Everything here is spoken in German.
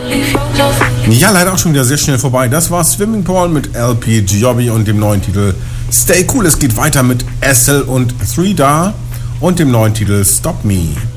Ja, leider auch schon wieder sehr schnell vorbei. Das war Swimming Pool mit LP Giobbi und dem neuen Titel Stay Cool. Es geht weiter mit Essel und 3 Da und dem neuen Titel Stop Me.